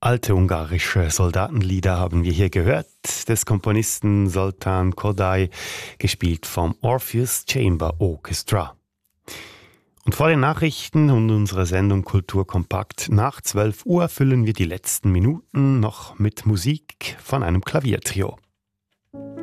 Alte ungarische Soldatenlieder haben wir hier gehört, des Komponisten Zoltán Kodály, gespielt vom Orpheus Chamber Orchestra. Und vor den Nachrichten und unserer Sendung Kultur kompakt nach 12 Uhr füllen wir die letzten Minuten noch mit Musik von einem Klaviertrio.